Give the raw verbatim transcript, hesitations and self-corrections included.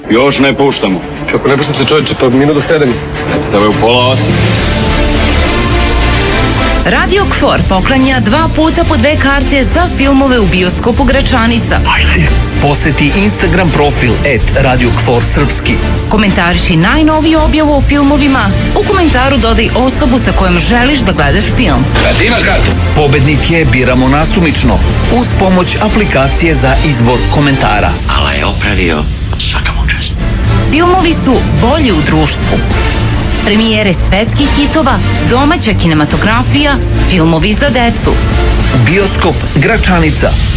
Još ne puštamo. Kako ne puštate, čovječe, pa minut do sedam. Predstava je u pola osam. Radio Kfor poklanja dva puta po dve karte za filmove u bioskopu Gračanica. Poseti Instagram profil et Radio Kfor Srpski. Komentariši najnoviju objavu o filmovima. U komentaru dodaj osobu sa kojom želiš da gledaš film. Kad ima kartu? Pobednike biramo nasumično uz pomoć aplikacije za izbor komentara. Ala je opravio, svaka mu čast. Filmovi su bolji u društvu. Premijere svetskih hitova, domaća kinematografija, filmovi za decu. Bioskop Gračanica.